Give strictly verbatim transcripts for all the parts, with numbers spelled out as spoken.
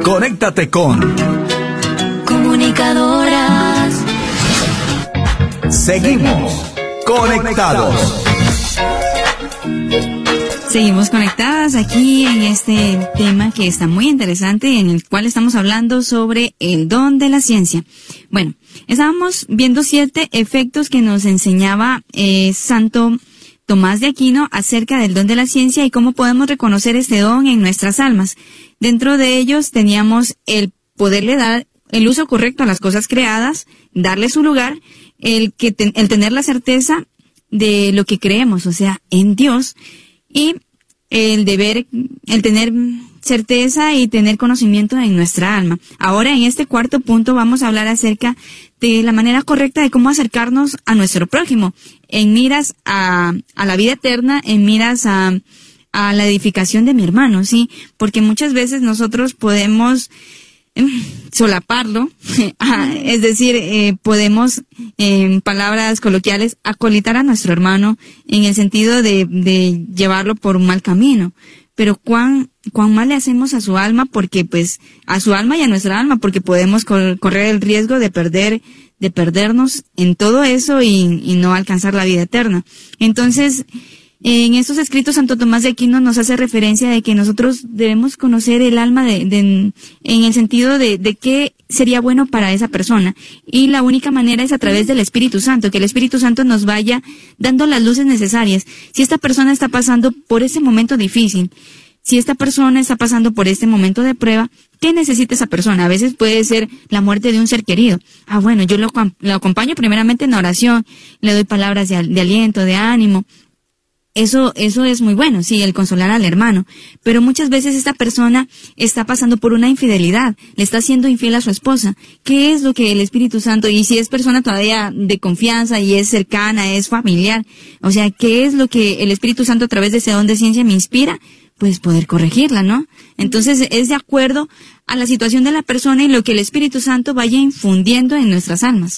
Conéctate con Comunicadoras. Seguimos conectados. Seguimos conectadas aquí en este tema que está muy interesante, en el cual estamos hablando sobre el don de la ciencia. Bueno, estábamos viendo siete efectos que nos enseñaba eh, Santo Tomás de Aquino acerca del don de la ciencia y cómo podemos reconocer este don en nuestras almas. Dentro de ellos teníamos el poderle dar el uso correcto a las cosas creadas, darle su lugar, el que ten, el tener la certeza de lo que creemos, o sea, en Dios, y el deber, el tener certeza y tener conocimiento en nuestra alma. Ahora, en este cuarto punto, vamos a hablar acerca de la manera correcta de cómo acercarnos a nuestro prójimo, en miras a, a la vida eterna, en miras a, a la edificación de mi hermano, ¿sí? Porque muchas veces nosotros podemos solaparlo, es decir, eh, podemos, en palabras coloquiales, acolitar a nuestro hermano en el sentido de, de llevarlo por un mal camino. Pero cuán, cuán mal le hacemos a su alma, porque pues, a su alma y a nuestra alma, porque podemos cor- correr el riesgo de perder, de perdernos en todo eso y, y no alcanzar la vida eterna. Entonces, en estos escritos, Santo Tomás de Aquino nos hace referencia de que nosotros debemos conocer el alma de, de, en el sentido de, de qué sería bueno para esa persona. Y la única manera es a través del Espíritu Santo, que el Espíritu Santo nos vaya dando las luces necesarias. Si esta persona está pasando por ese momento difícil, si esta persona está pasando por este momento de prueba, ¿qué necesita esa persona? A veces puede ser la muerte de un ser querido. Ah, bueno, yo lo, lo acompaño primeramente en oración, le doy palabras de, de aliento, de ánimo. Eso, eso es muy bueno, sí, el consolar al hermano. Pero muchas veces esta persona está pasando por una infidelidad, le está siendo infiel a su esposa. ¿Qué es lo que el Espíritu Santo, y si es persona todavía de confianza y es cercana, es familiar, o sea, qué es lo que el Espíritu Santo a través de ese don de ciencia me inspira? Pues poder corregirla, ¿no? Entonces es de acuerdo a la situación de la persona y lo que el Espíritu Santo vaya infundiendo en nuestras almas.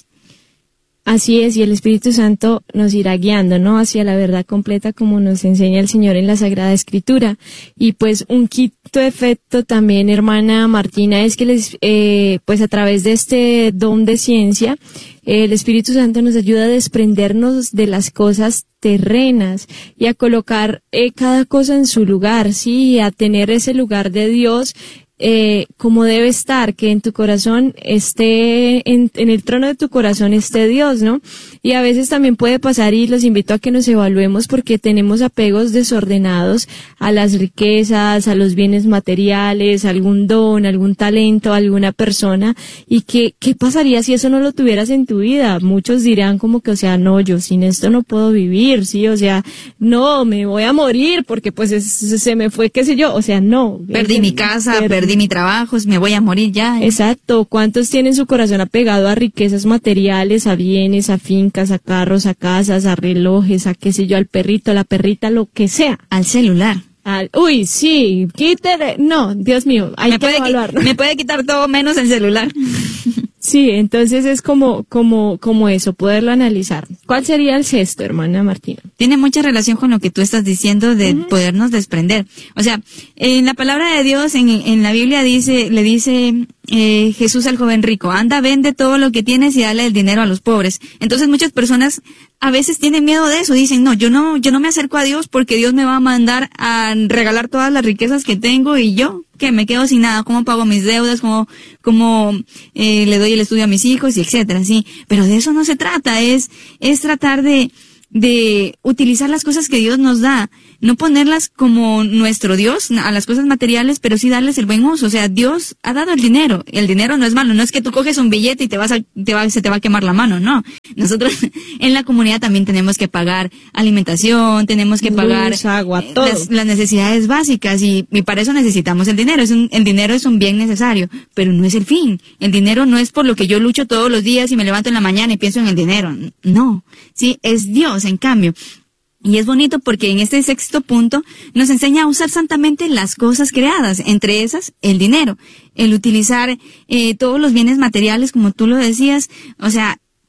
Así es, y el Espíritu Santo nos irá guiando, ¿no?, hacia la verdad completa como nos enseña el Señor en la Sagrada Escritura. Y pues un quinto efecto también, hermana Martina, es que les, eh, pues a través de este don de ciencia, eh, el Espíritu Santo nos ayuda a desprendernos de las cosas terrenas y a colocar eh, cada cosa en su lugar, sí, a tener ese lugar de Dios Eh, como debe estar, que en tu corazón esté, en, en el trono de tu corazón esté Dios, ¿no? Y a veces también puede pasar, y los invito a que nos evaluemos, porque tenemos apegos desordenados a las riquezas, a los bienes materiales, algún don, algún talento, alguna persona, y que, ¿qué pasaría si eso no lo tuvieras en tu vida? Muchos dirán como que, o sea, no, yo sin esto no puedo vivir, sí, o sea, no, me voy a morir porque pues es, se me fue, qué sé yo, o sea, no. Perdí mi casa, perdí, perdí mi trabajo, me voy a morir ya. Exacto. ¿Cuántos tienen su corazón apegado a riquezas materiales, a bienes, a fincas, a carros, a casas, a relojes, a qué sé yo, al perrito, a la perrita, lo que sea? Al celular. Al, uy, sí, quítale. No, Dios mío, hay me que puede, evaluarlo. Me puede quitar todo menos el celular. Sí, entonces es como, como, como eso, poderlo analizar. ¿Cuál sería el sexto, hermana Martina? Tiene mucha relación con lo que tú estás diciendo de uh-huh. podernos desprender. O sea, en la palabra de Dios, en, en la Biblia dice, le dice eh, Jesús al joven rico, anda, vende todo lo que tienes y dale el dinero a los pobres. Entonces muchas personas a veces tienen miedo de eso, dicen, no, yo no, yo no me acerco a Dios porque Dios me va a mandar a regalar todas las riquezas que tengo y yo, que me quedo sin nada, cómo pago mis deudas, cómo, cómo eh, le doy el estudio a mis hijos y etcétera, sí. Pero de eso no se trata, es, es tratar de, de utilizar las cosas que Dios nos da, no ponerlas como nuestro Dios a las cosas materiales, pero sí darles el buen uso. O sea, Dios ha dado el dinero, el dinero no es malo, no es que tú coges un billete y te vas a, te va, se te va a quemar la mano, no. Nosotros en la comunidad también tenemos que pagar alimentación, tenemos que pagar luz, agua, todo. Las, las necesidades básicas y, y para eso necesitamos el dinero. Es un, el dinero es un bien necesario, pero no es el fin. El dinero no es por lo que yo lucho todos los días y me levanto en la mañana y pienso en el dinero. No, sí, es Dios, en cambio. Y es bonito porque en este sexto punto nos enseña a usar santamente las cosas creadas, entre esas el dinero, el utilizar eh, todos los bienes materiales, como tú lo decías, o sea,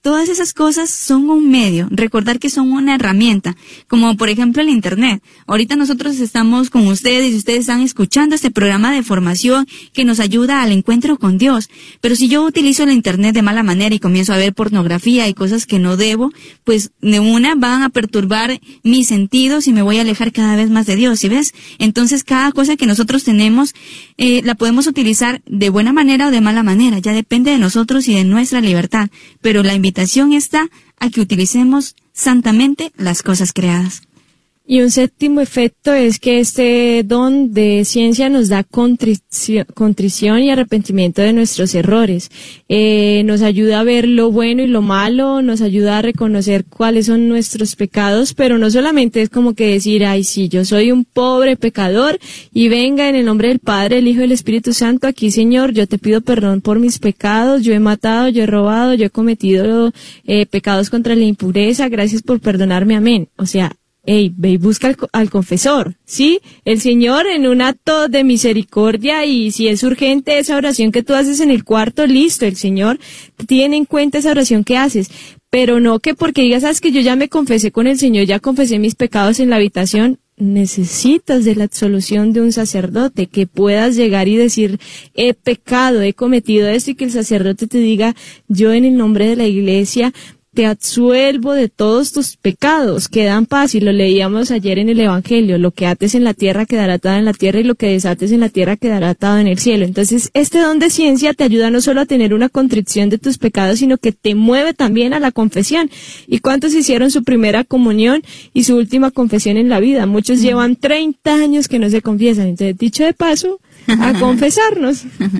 todas esas cosas son un medio, recordar que son una herramienta, como por ejemplo el Internet. Ahorita nosotros estamos con ustedes y ustedes están escuchando este programa de formación que nos ayuda al encuentro con Dios. Pero si yo utilizo el Internet de mala manera y comienzo a ver pornografía y cosas que no debo, pues de una van a perturbar mis sentidos y me voy a alejar cada vez más de Dios, ¿sí ves? Entonces cada cosa que nosotros tenemos eh, la podemos utilizar de buena manera o de mala manera, ya depende de nosotros y de nuestra libertad. Pero la invitación está a que utilicemos santamente las cosas creadas. Y un séptimo efecto es que este don de ciencia nos da contrición, contrición y arrepentimiento de nuestros errores. Eh, nos ayuda a ver lo bueno y lo malo, nos ayuda a reconocer cuáles son nuestros pecados, pero no solamente es como que decir, ay, sí, yo soy un pobre pecador y venga en el nombre del Padre, el Hijo y el Espíritu Santo, aquí, Señor, yo te pido perdón por mis pecados, yo he matado, yo he robado, yo he cometido eh, pecados contra la impureza, gracias por perdonarme, amén. O sea, Ey, ve y busca al, al confesor, ¿sí? El Señor en un acto de misericordia, y si es urgente esa oración que tú haces en el cuarto, listo, el Señor tiene en cuenta esa oración que haces, pero no que porque digas, sabes que yo ya me confesé con el Señor, ya confesé mis pecados en la habitación. Necesitas de la absolución de un sacerdote, que puedas llegar y decir, he pecado, he cometido esto, y que el sacerdote te diga, yo en el nombre de la Iglesia te absuelvo de todos tus pecados, que dan paz, y lo leíamos ayer en el Evangelio, lo que ates en la tierra quedará atado en la tierra, y lo que desates en la tierra quedará atado en el cielo. Entonces, este don de ciencia te ayuda no solo a tener una contrición de tus pecados, sino que te mueve también a la confesión. ¿Y cuántos hicieron su primera comunión y su última confesión en la vida? Muchos llevan treinta años que no se confiesan. Entonces, dicho de paso, a confesarnos.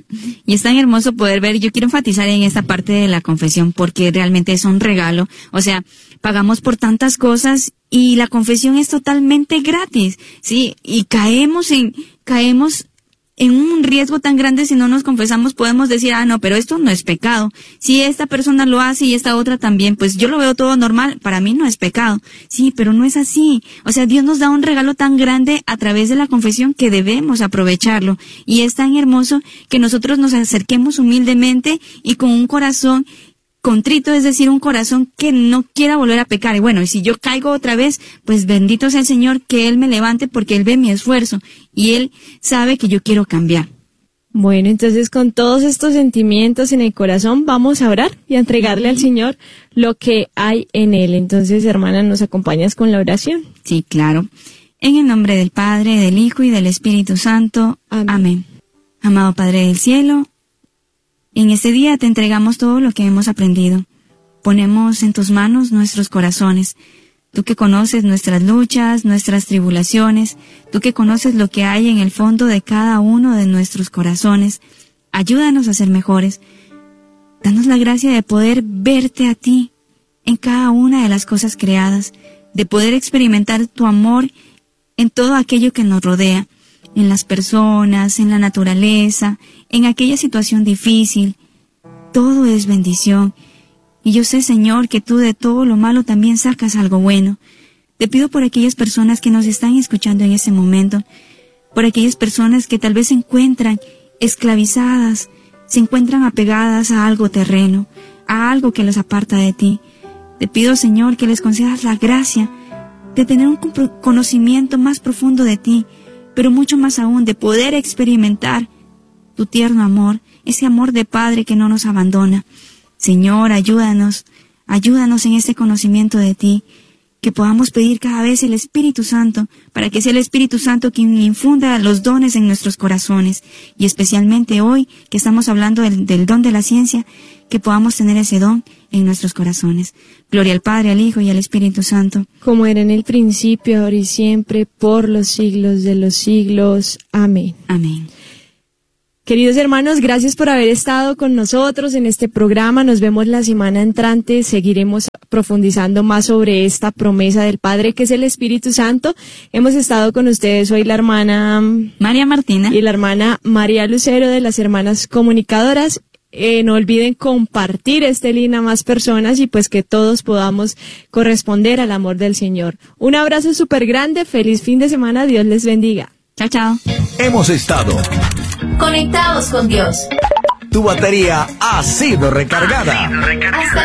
Y es tan hermoso poder ver, yo quiero enfatizar en esta parte de la confesión porque realmente es un regalo, o sea, pagamos por tantas cosas y la confesión es totalmente gratis, sí, y caemos en, caemos en un riesgo tan grande si no nos confesamos. Podemos decir, ah, no, pero esto no es pecado. Si esta persona lo hace y esta otra también, pues yo lo veo todo normal, para mí no es pecado. Sí, pero no es así. O sea, Dios nos da un regalo tan grande a través de la confesión que debemos aprovecharlo. Y es tan hermoso que nosotros nos acerquemos humildemente y con un corazón contrito, es decir, un corazón que no quiera volver a pecar. Y bueno, y si yo caigo otra vez, pues bendito sea el Señor, que Él me levante porque Él ve mi esfuerzo y Él sabe que yo quiero cambiar. Bueno, entonces con todos estos sentimientos en el corazón vamos a orar y a entregarle al Señor lo que hay en Él. Entonces, hermana, ¿nos acompañas con la oración? Sí, claro. En el nombre del Padre, del Hijo y del Espíritu Santo. Amén. Amén. Amado Padre del Cielo, en este día te entregamos todo lo que hemos aprendido. Ponemos en tus manos nuestros corazones. Tú que conoces nuestras luchas, nuestras tribulaciones, tú que conoces lo que hay en el fondo de cada uno de nuestros corazones, ayúdanos a ser mejores. Danos la gracia de poder verte a ti en cada una de las cosas creadas, de poder experimentar tu amor en todo aquello que nos rodea, en las personas, en la naturaleza, en aquella situación difícil. Todo es bendición. Y yo sé, Señor, que tú de todo lo malo también sacas algo bueno. Te pido por aquellas personas que nos están escuchando en ese momento, por aquellas personas que tal vez se encuentran esclavizadas, se encuentran apegadas a algo terreno, a algo que los aparta de ti. Te pido, Señor, que les concedas la gracia de tener un conocimiento más profundo de ti, pero mucho más aún de poder experimentar tu tierno amor, ese amor de Padre que no nos abandona. Señor, ayúdanos, ayúdanos en este conocimiento de ti, que podamos pedir cada vez el Espíritu Santo, para que sea el Espíritu Santo quien infunda los dones en nuestros corazones, y especialmente hoy que estamos hablando del, del don de la ciencia, que podamos tener ese don en nuestros corazones. Gloria al Padre, al Hijo y al Espíritu Santo. Como era en el principio, ahora y siempre, por los siglos de los siglos. Amén. Amén. Queridos hermanos, gracias por haber estado con nosotros en este programa. Nos vemos la semana entrante. Seguiremos profundizando más sobre esta promesa del Padre, que es el Espíritu Santo. Hemos estado con ustedes hoy la hermana María Martina y la hermana María Lucero, de las Hermanas Comunicadoras. Eh, no olviden compartir este link a más personas y pues que todos podamos corresponder al amor del Señor. Un abrazo súper grande, feliz fin de semana, Dios les bendiga. Chao, chao. Hemos estado conectados con Dios. Tu batería ha sido recargada. Hasta